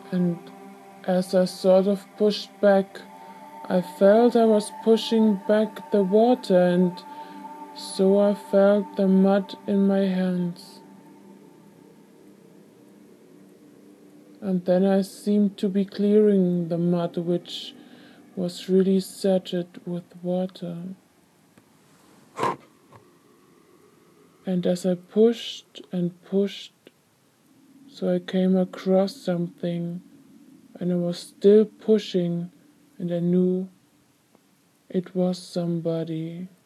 And as I sort of pushed back, I felt I was pushing back the water, and so I felt the mud in my hands. And then I seemed to be clearing the mud, which was really saturated with water. And as I pushed and pushed, so I came across something, and I was still pushing, and I knew it was somebody.